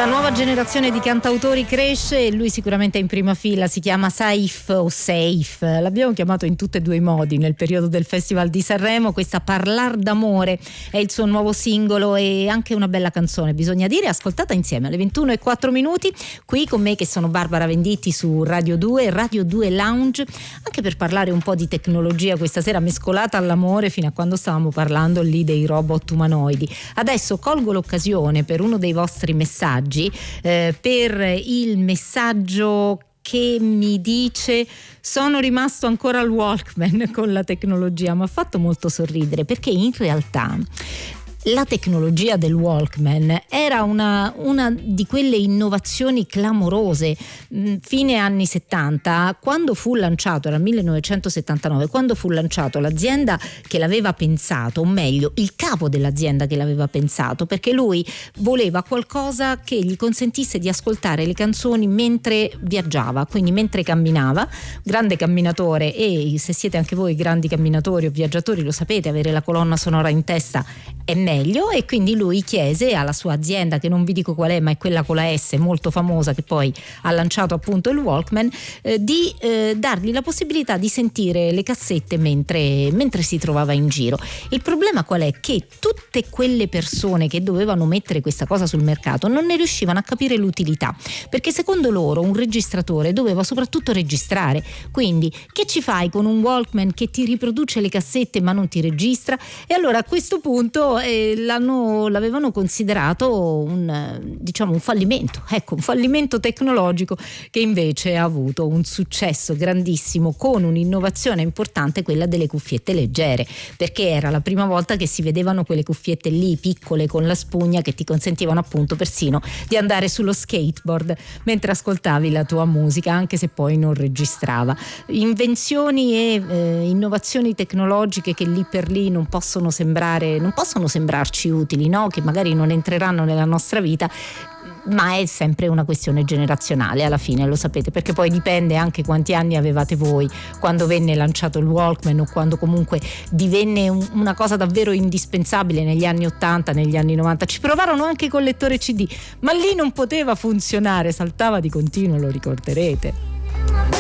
nuova generazione di cantautori cresce e lui sicuramente è in prima fila. Si chiama Saif o Saif, l'abbiamo chiamato in tutti e due i modi nel periodo del Festival di Sanremo. Questa Parlar d'amore è il suo nuovo singolo e anche una bella canzone, bisogna dire, ascoltata insieme alle 21:04 qui con me che sono Barbara Venditti su Radio 2 Lounge, anche per parlare un po' di tecnologia questa sera mescolata all'amore, fino a quando stavamo parlando lì dei robot umanoidi. Adesso colgo l'occasione per uno dei vostri messaggi, per il messaggio che mi dice: sono rimasto ancora al Walkman con la tecnologia. Mi ha fatto molto sorridere, perché in realtà la tecnologia del Walkman era una di quelle innovazioni clamorose. Fine anni 70, quando fu lanciato, era il 1979, quando fu lanciato, l'azienda che l'aveva pensato, o meglio il capo dell'azienda che l'aveva pensato, perché lui voleva qualcosa che gli consentisse di ascoltare le canzoni mentre viaggiava, quindi mentre camminava. Grande camminatore, e se siete anche voi grandi camminatori o viaggiatori lo sapete, avere la colonna sonora in testa è meglio, e quindi lui chiese alla sua azienda, che non vi dico qual è, ma è quella con la S molto famosa che poi ha lanciato appunto il Walkman, di dargli la possibilità di sentire le cassette mentre si trovava in giro. Il problema qual è? Che tutte quelle persone che dovevano mettere questa cosa sul mercato non ne riuscivano a capire l'utilità, perché secondo loro un registratore doveva soprattutto registrare. Quindi che ci fai con un Walkman che ti riproduce le cassette ma non ti registra? E allora a questo punto l'avevano considerato un fallimento, un fallimento tecnologico, che invece ha avuto un successo grandissimo con un'innovazione importante, quella delle cuffiette leggere, perché era la prima volta che si vedevano quelle cuffiette lì piccole con la spugna che ti consentivano appunto persino di andare sullo skateboard mentre ascoltavi la tua musica, anche se poi non registrava. Invenzioni e innovazioni tecnologiche che lì per lì non possono sembrarci utili, no? Che magari non entreranno nella nostra vita, ma è sempre una questione generazionale alla fine, lo sapete, perché poi dipende anche quanti anni avevate voi quando venne lanciato il Walkman, o quando comunque divenne una cosa davvero indispensabile negli anni 80, negli anni 90. Ci provarono anche col lettore CD, ma lì non poteva funzionare, saltava di continuo, lo ricorderete.